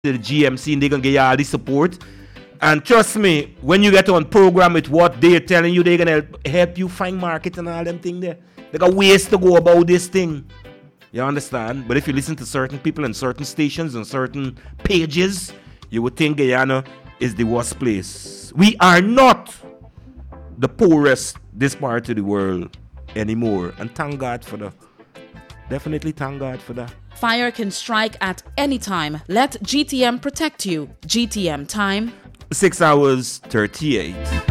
the GMC and they're going to give you all the support. And trust me, when you get on program with what they're telling you, they're going to help you find market and all them things there. They got ways to go about this thing. You understand? But if you listen to certain people and certain stations and certain pages, you would think Guyana is the worst place. We are not the poorest this part of the world anymore. And thank God for that. Definitely thank God for that. Fire can strike at any time. Let GTM protect you. GTM time. 6 hours 38.